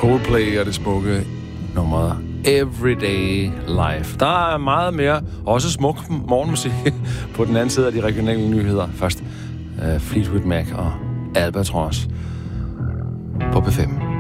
Coldplay og det smukke nummer Everyday Life. Der er meget mere, også smuk morgenmusik på den anden side af de regionale nyheder. Først Fleetwood Mac og Albatross på P5.